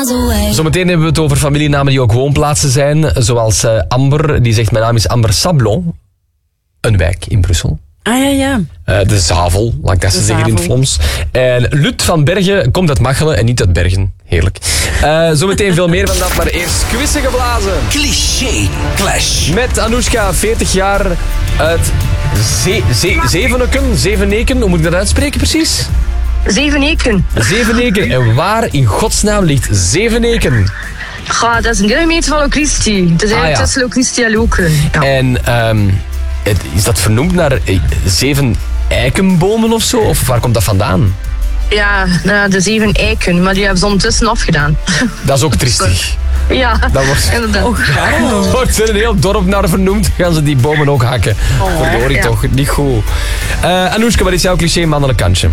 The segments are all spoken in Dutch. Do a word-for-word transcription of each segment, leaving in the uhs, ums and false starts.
miles away. Zometeen hebben we het over familienamen die ook woonplaatsen zijn. Zoals uh, Amber, die zegt mijn naam is Amber Sablon. Een wijk in Brussel. Ah ja, ja. Uh, de Zavel, laat ik dat ze zeggen in het Vlaams. En Lut van Bergen komt uit Machelen en niet uit Bergen. Heerlijk. Uh, zometeen veel meer van dat, maar eerst quizzen geblazen. Cliché Clash. Met Anoushka, veertig jaar, uit Ze- Ze- Zeveneken. Zeveneken, hoe moet ik dat uitspreken precies? Zeveneken. Zeveneken. En waar in godsnaam ligt Zeveneken? Ga, dat is een deelgemeente van Locristi. Het is eigenlijk Ah, ja. tussen Locristi en Lokeren. Ja. En um, is dat vernoemd naar uh, zeven eikenbomen of zo? Of waar komt dat vandaan? Ja, nou, de zeven eiken, maar die hebben ze ondertussen afgedaan. Dat is ook triestig. Ja, Dat wordt, inderdaad. oh, wordt er een heel dorp naar vernoemd, gaan ze die bomen ook hakken. Oh, Verdorie ja. toch, niet goed. Uh, Anoushka, wat is jouw cliché mannelijk kantje?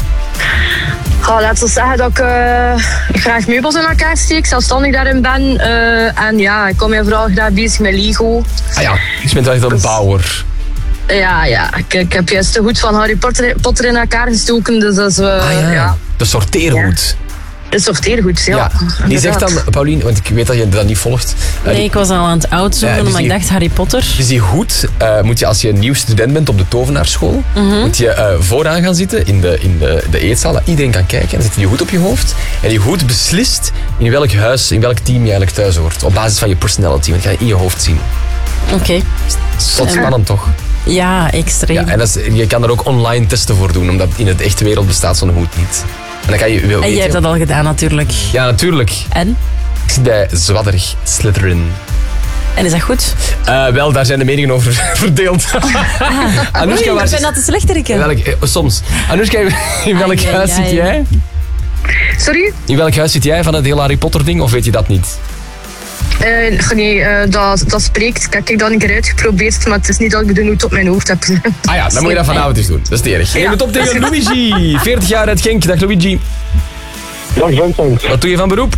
Ga, laten we zeggen dat ik uh, graag meubels in elkaar steek, zelfstandig daarin ben. Uh, en ja, ik kom heel vooral graag bezig met Lego. Ah ja, ik ben wel echt een bouwer. Ja, ja. Ik, ik heb juist de hoed van Harry Potter, Potter in elkaar gestoken, dus dat is... Uh, Ah ja, ja. de sorteerhoed. De sorteerhoed, ja. Ja, die zegt dan, Paulien, want ik weet dat je dat niet volgt. Uh, Nee, die, ik was al aan het outzoomen, Ja, dus maar die- ik dacht Harry Potter. dus die hoed uh, moet je als je een nieuw student bent op de tovenaarschool, Mhm. moet je uh, vooraan gaan zitten in de, in de, de eetzaal, dat iedereen kan kijken. En dan zet je die hoed op je hoofd. En die hoed beslist in welk huis, in welk team je eigenlijk thuis hoort. Op basis van je personality, want je kan je in je hoofd zien. Oké. Tot spannend toch? Ja, extreem. Ja, en dat is, je kan er ook online testen voor doen, omdat in de echte wereld bestaat zo'n hoed niet. En dan kan je, wel En jij weten- hebt dat al gedaan natuurlijk. Ja, natuurlijk. En? Ik zit bij Zwadderig Slytherin. En is dat goed? Uh, wel, daar zijn de meningen over verdeeld. Anoushka, Oei, waar ik zit... ben dat de slechterik. in welk, eh, soms. Anoushka, in welk Ai, ai, huis zit ai. jij? Sorry? In welk huis zit jij van het hele Harry Potter ding, of weet je dat niet? Uh, nee, uh, dat, dat spreekt. Kijk, ik heb dat een keer uitgeprobeerd, maar het is niet dat ik de hoed op mijn hoofd heb. Ah ja, dan moet je dat vanavond eens doen. Dat is te erg. Neem het op tegen Luigi. veertig jaar uit Genk. Dag Luigi. Dag Vincent. Wat doe je van beroep?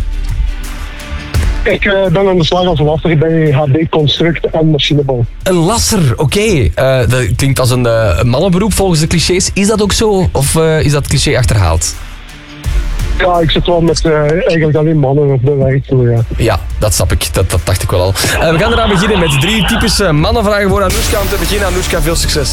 Ik uh, ben aan de slag als lasser bij H D Construct en machinebouw. Een lasser, oké. Okay. Uh, dat klinkt als een uh, mannenberoep volgens de clichés. Is dat ook zo? Of uh, is dat cliché achterhaald? Ja, ik zit wel met uh, eigenlijk alleen mannen op de werkvloer, ja. Ja, dat snap ik. Dat, dat dacht ik wel al. Uh, we gaan eraan beginnen met drie typische mannenvragen voor Anoushka. Om te beginnen, Anoushka, veel succes.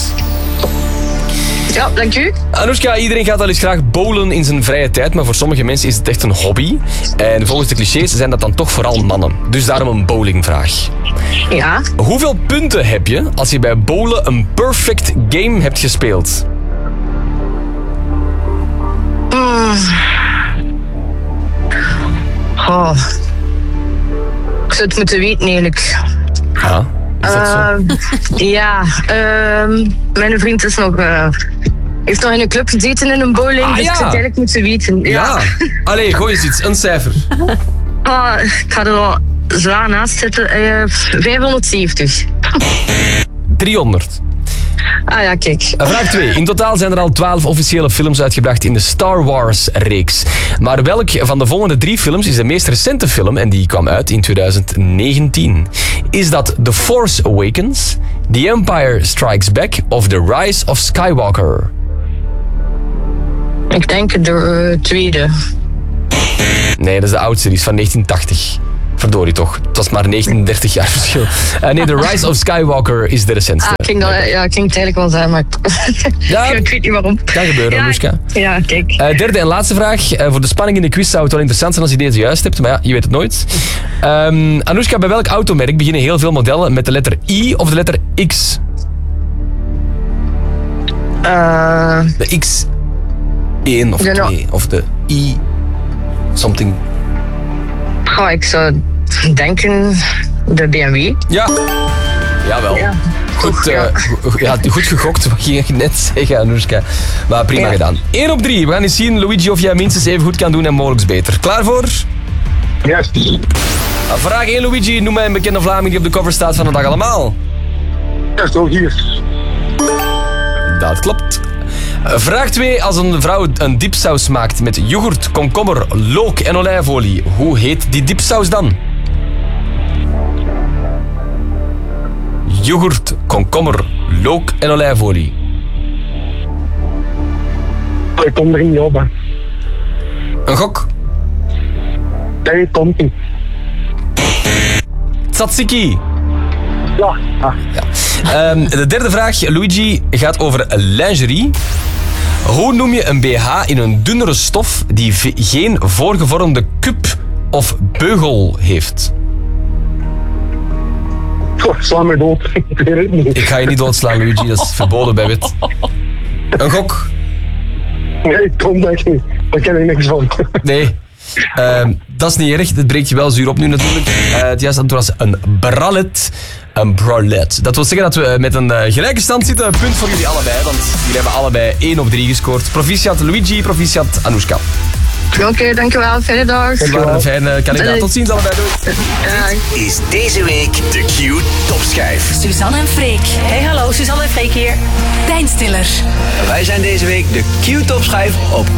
Ja, dank u. Anoushka, iedereen gaat wel eens graag bowlen in zijn vrije tijd, maar voor sommige mensen is het echt een hobby. En volgens de clichés zijn dat dan toch vooral mannen. Dus daarom een bowlingvraag. Ja. Hoeveel punten heb je als je bij bowlen een perfect game hebt gespeeld? Mm. Oh. Ik zou het moeten weten, eigenlijk. Ah, is dat zo? Uh, ja, uh, mijn vriend is nog, uh, heeft nog in een club gezeten in een bowling, Ah, dus ja. ik zou het eigenlijk moeten weten. Ja. Ja. Allee, gooi eens iets. Een cijfer. Ah, ik ga er wel zwaar naast zitten. Uh, vijfhonderdzeventig. driehonderd. Ah ja, kijk. Vraag twee. In totaal zijn er al twaalf officiële films uitgebracht in de Star Wars-reeks. Maar welk van de volgende drie films is de meest recente film en die kwam uit in twintig negentien? Is dat The Force Awakens, The Empire Strikes Back of The Rise of Skywalker? Ik denk de uh, tweede. Nee, dat is de oudste, die is van negentien tachtig. Verdorie toch, het was maar negentien, dertig jaar verschil. Uh, nee, The Rise of Skywalker is de recentste. Ah, ik ging dat, ja, ik ging het eigenlijk wel zijn, maar ik, Ja, ik weet niet waarom. kan gebeuren, Ja, Anoushka. ja, kijk. Uh, derde en laatste vraag. Uh, voor de spanning in de quiz zou het wel interessant zijn als je deze juist hebt, maar ja, je weet het nooit. Um, Anoushka, bij welk automerk beginnen heel veel modellen met de letter I of de letter X? Uh, De X één of Ja, nou. twee of de I something. oh, ik zou denken de B M W. Ja, jawel. Ja. Goed, Goed, uh, ja. go- ja, goed gegokt, wat ging je net zeggen, Anoushka. Maar prima Ja. gedaan. één op drie. We gaan eens zien, Luigi, of jij minstens even goed kan doen en mogelijk beter. Klaar voor? Yes. Vraag één, Luigi. Noem mij een bekende Vlaming die op de cover staat van de Dag Allemaal. Ja, zo hier. Dat klopt. Vraag twee. Als een vrouw een dipsaus maakt met yoghurt, komkommer, look en olijfolie, hoe heet die dipsaus dan? Yoghurt, komkommer, look en olijfolie. Ik kom er niet op, hè. Een gok? Nee, komt niet. Tzatziki. Ja. Ah. Um, de derde vraag, Luigi, gaat over lingerie. Hoe noem je een B H in een dunnere stof die v- geen voorgevormde cup of beugel heeft? Goh, sla me dood. Ik weet het niet. Ik ga je niet doodslaan, Luigi, dat is verboden bij wet. Een gok? Nee, komt echt niet. Daar ken ik niks van. Nee. Uh, dat is niet erg, dit breekt je wel zuur op nu natuurlijk. Uh, het juiste antwoord was een bralette. Een bralette. Dat wil zeggen dat we met een uh, gelijke stand zitten. Een punt voor jullie allebei, want jullie hebben allebei één op drie gescoord. Proficiat Luigi, proficiat Anoushka. Oké, okay, dankjewel. Fijne dag. Dat waren een fijne kandidaat. Tot ziens allebei. Doei. Ja. Is deze week de Q topschijf. Suzanne en Freek. Hey, hallo, Suzanne en Freek hier. Pijnstiller. Wij zijn deze week de Q topschijf op